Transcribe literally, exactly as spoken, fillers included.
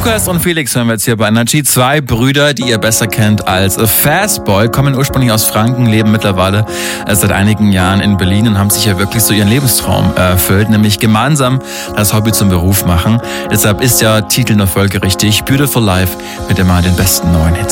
Lukas und Felix hören wir jetzt hier bei Energy. Zwei Brüder, die ihr besser kennt als Fastboy, kommen ursprünglich aus Franken, leben mittlerweile seit einigen Jahren in Berlin und haben sich ja wirklich so ihren Lebenstraum erfüllt, nämlich gemeinsam das Hobby zum Beruf machen. Deshalb ist ja Titel noch folgerichtig Beautiful Life mit immer den besten neuen Hits.